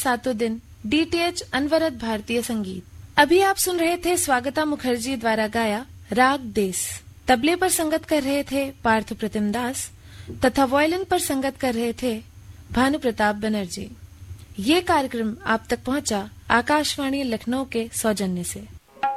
सातों दिन DTH अनवरत भारतीय संगीत। अभी आप सुन रहे थे स्वागता मुखर्जी द्वारा गाया राग देश। तबले पर संगत कर रहे थे पार्थ प्रतिम दास तथा वायलिन पर संगत कर रहे थे भानु प्रताप बनर्जी। ये कार्यक्रम आप तक पहुंचा आकाशवाणी लखनऊ के सौजन्य से।